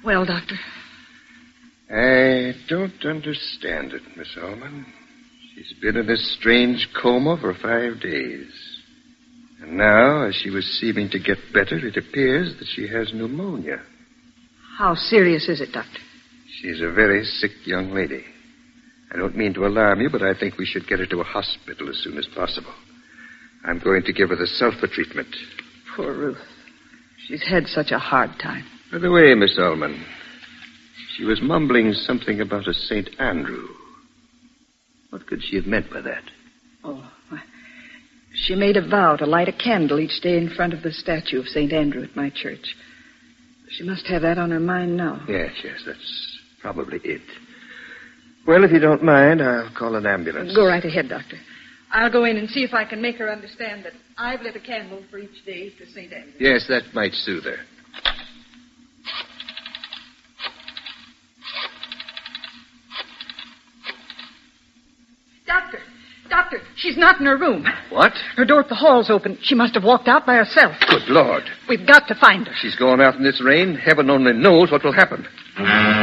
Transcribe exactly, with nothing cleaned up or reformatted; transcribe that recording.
Well, Doctor? I don't understand it, Miss Ullman. She's been in this strange coma for five days. And now, as she was seeming to get better, it appears that she has pneumonia. How serious is it, Doctor? She's a very sick young lady. I don't mean to alarm you, but I think we should get her to a hospital as soon as possible. I'm going to give her the sulfa treatment. Poor Ruth. She's had such a hard time. By the way, Miss Ullman, she was mumbling something about a Saint Andrew. What could she have meant by that? Oh, she made a vow to light a candle each day in front of the statue of Saint Andrew at my church. She must have that on her mind now. Yes, yes, that's probably it. Well, if you don't mind, I'll call an ambulance. Go right ahead, Doctor. I'll go in and see if I can make her understand that I've lit a candle for each day to Saint Andrew. Yes, that might soothe her. Doctor, Doctor, she's not in her room. What? Her door at the hall's open. She must have walked out by herself. Good Lord. We've got to find her. She's going out in this rain. Heaven only knows what will happen.